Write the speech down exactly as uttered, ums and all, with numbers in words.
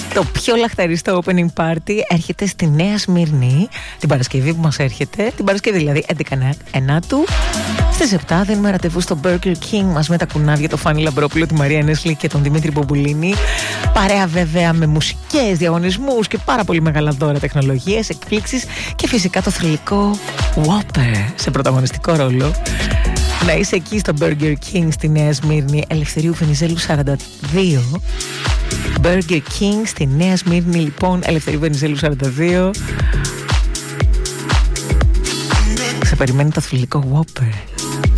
Το πιο λαχταριστό opening party έρχεται στη Νέα Σμύρνη την Παρασκευή που μας έρχεται. Την Παρασκευή δηλαδή έντεκα ενάτου. Στις επτά δίνουμε ραντεβού στο Burger King μας με τα κουνάβια, το Φάνη Λαμπρόπουλο, τη Μαρία Νέσλη και τον Δημήτρη Μπομπουλίνη. Παρέα βέβαια με μουσικές, διαγωνισμούς και πάρα πολύ μεγάλα δώρα, τεχνολογίες, εκπλήξεις και φυσικά το θρυλικό Whopper σε πρωταγωνιστικό ρόλο. Να είσαι εκεί στο Burger King στη Νέα Σμύρνη, Ελευθερίου Βενιζέλου σαράντα δύο. Burger King στη Νέα Σμύρνη, λοιπόν, Ελευθερίου Βενιζέλου σαράντα δύο. Σε περιμένει το θρυλικό Whopper.